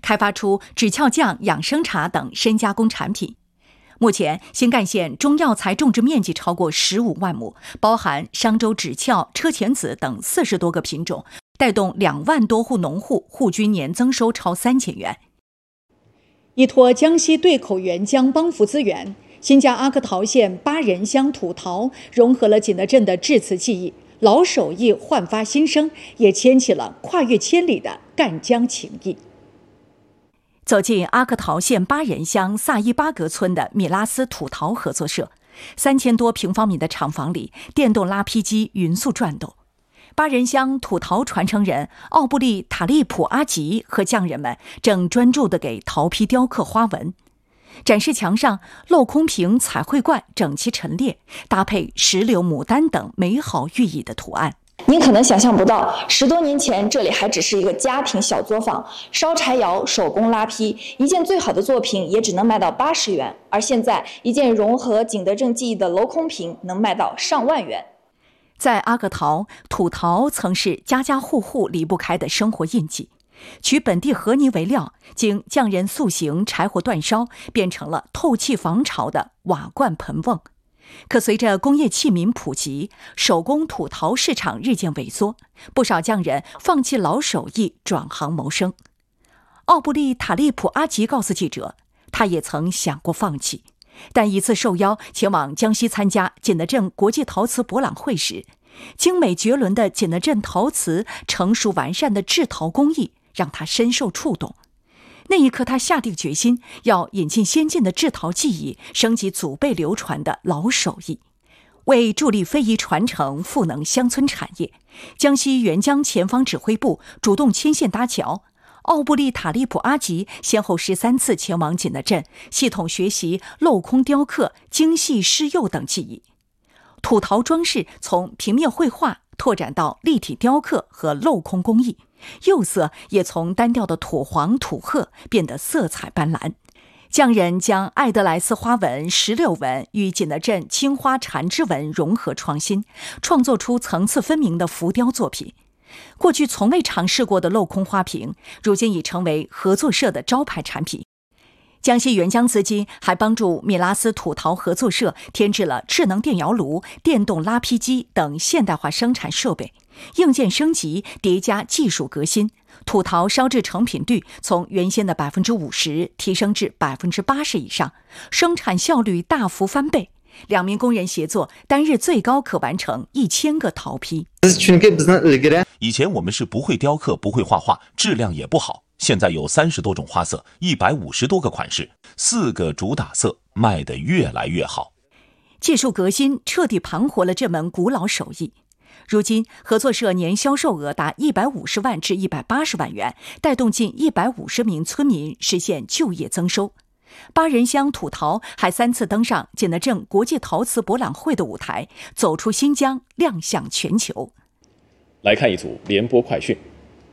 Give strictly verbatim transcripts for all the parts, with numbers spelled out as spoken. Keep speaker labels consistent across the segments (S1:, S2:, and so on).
S1: 开发出枳壳酱、养生茶等深加工产品。目前，新干线中药材种植面积超过十五万亩，包含商周枳壳、车前子等四十多个品种，带动两万多户农户户均年增收超三千元。依托江西对口援疆帮扶资源，新疆阿克陶县巴仁乡土陶融合了景德镇的制瓷技艺，老手艺焕发新生，也牵起了跨越千里的赣江情谊。走进阿克陶县巴仁乡萨伊巴格村的米拉斯土陶合作社，三千多平方米的厂房里，电动拉坯机匀速转动。巴仁乡土陶传承人奥布利塔利普阿吉和匠人们正专注地给陶坯雕刻花纹。展示墙上镂空瓶、彩绘罐整齐陈列，搭配石榴、牡丹等美好寓意的图案。
S2: 您可能想象不到，十多年前这里还只是一个家庭小作坊，烧柴窑、手工拉坯，一件最好的作品也只能卖到八十元，而现在一件融合景德镇技艺的镂空瓶能卖到上万元。
S1: 在阿克陶，土陶曾是家家户户离不开的生活印记。取本地河泥为料，经匠人塑形、柴火煅烧，变成了透气防潮的瓦罐盆瓮。可随着工业器皿普及，手工土陶市场日渐萎缩，不少匠人放弃老手艺，转行谋生。奥布利塔利普阿吉告诉记者，他也曾想过放弃，但一次受邀前往江西参加景德镇国际陶瓷博览会时，精美绝伦的景德镇陶瓷、成熟完善的制陶工艺让他深受触动。那一刻，他下定决心要引进先进的制陶技艺，升级祖辈流传的老手艺。为助力非遗传承、赋能乡村产业，江西援疆前方指挥部主动牵线搭桥。奥布利塔利普阿吉先后十三次前往景德镇，系统学习镂空雕刻、精细施釉等技艺。土陶装饰从平面绘画拓展到立体雕刻和镂空工艺，釉色也从单调的土黄、土褐变得色彩斑斓。匠人将爱德莱斯花纹、石榴纹与景德镇青花缠枝纹融合创新，创作出层次分明的浮雕作品。过去从未尝试过的镂空花瓶，如今已成为合作社的招牌产品。江西援疆资金还帮助米拉斯土陶合作社添置了智能电窑炉、电动拉坯机等现代化生产设备，硬件升级叠加技术革新，土陶烧制成品率从原先的百分之五十提升至百分之八十以上，生产效率大幅翻倍。两名工人协作，单日最高可完成一千个陶坯。
S3: 以前我们是不会雕刻、不会画画，质量也不好。现在有三十多种花色，一百五十多个款式，四个主打色，卖得越来越好。
S1: 技术革新彻底盘活了这门古老手艺。如今，合作社年销售额达一百五十万至一百八十万元，带动近一百五十名村民实现就业增收。巴仁乡土陶还三次登上景德镇国际陶瓷博览会的舞台，走出新疆，亮相全球。
S4: 来看一组联播快讯。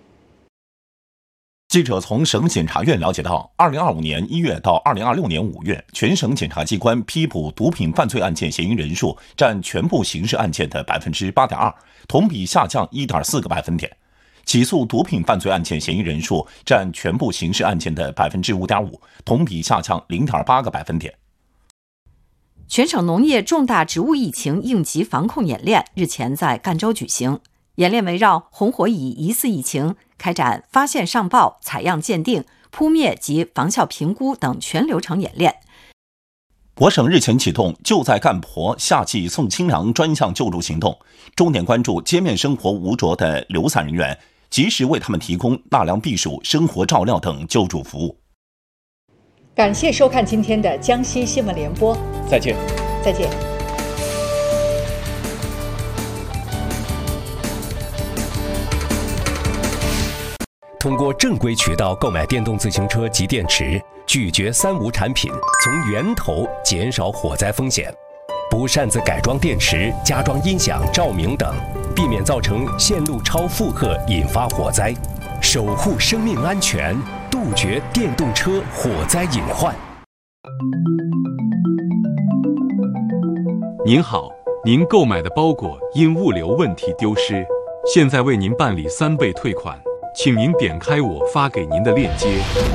S3: 记者从省检察院了解到，二零二五年一月到二零二六年五月，全省检察机关批捕毒品犯罪案件嫌疑人数占全部刑事案件的百分之八点二，同比下降一点四个百分点；起诉毒品犯罪案件嫌疑人数占全部刑事案件的百分之五点五，同比下降零点八个百分点。
S5: 全省农业重大植物疫情应急防控演练日前在赣州举行。演练围绕红火蚁疑似疫情，开展发现上报、采样鉴定、扑灭及防效评估等全流程演练。
S3: 我省日前启动救在赣婆夏季送清凉专项救助行动，重点关注街面生活无着的流散人员，及时为他们提供纳凉避暑、生活照料等救助服务。
S1: 感谢收看今天的江西新闻联播，
S4: 再见，
S1: 再见。
S6: 通过正规渠道购买电动自行车及电池，拒绝三无产品，从源头减少火灾风险。不擅自改装电池、加装音响、照明等，避免造成线路超负荷引发火灾，守护生命安全，杜绝电动车火灾隐患。
S7: 您好，您购买的包裹因物流问题丢失，现在为您办理三倍退款。请您点开我发给您的链接，